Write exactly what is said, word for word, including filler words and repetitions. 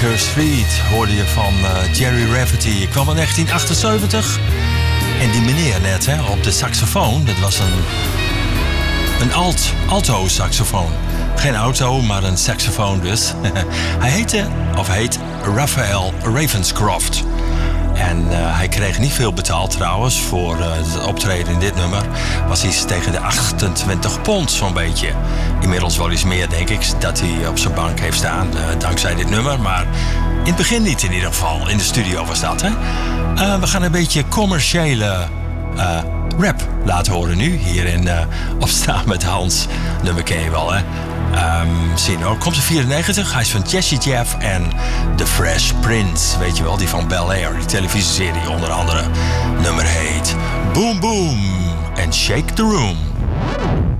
Baker Street hoorde je van uh, Jerry Rafferty. Ik kwam in negentien achtenzeventig. En die meneer net hè, op de saxofoon, dat was een, een alt, alto saxofoon. Geen auto, maar een saxofoon dus. Hij heette, of heet, Raphael Ravenscroft. En uh, hij kreeg niet veel betaald trouwens voor uh, het optreden in dit nummer. Was iets tegen de achtentwintig pond zo'n beetje. Inmiddels wel iets meer denk ik dat hij op zijn bank heeft staan uh, dankzij dit nummer. Maar in het begin niet in ieder geval. In de studio was dat hè. Uh, we gaan een beetje commerciële uh, rap laten horen nu. Hier in uh, Opstaan met Hans. Nummer ken je wel hè. Um, zien hoor. Komt in vierennegentig. Hij is van Jazzy Jeff en The Fresh Prince. Weet je wel, die van Bel Air. Die televisieserie onder andere. Nummer heet Boom Boom and Shake the Room.